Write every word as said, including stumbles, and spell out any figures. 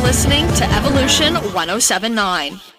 listening to Evolution one oh seven point nine.